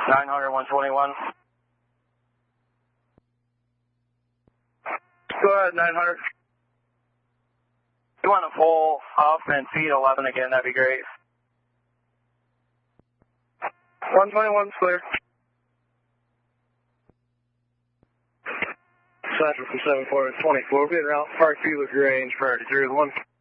900, 121. Go ahead, 900. You want to pull up and feed 11 again, that'd be great. 121's clear. Central from 74 to 24. We're getting out Park View with range priority 3 1.